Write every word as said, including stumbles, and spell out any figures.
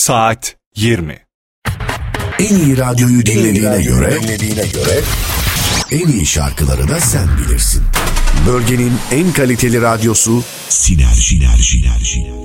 Saat yirmi. En iyi radyoyu dinlediğine göre, dinlediğine göre en iyi şarkıları da sen bilirsin. Bölgenin en kaliteli radyosu Sinerji. Sinerji. Sinerji.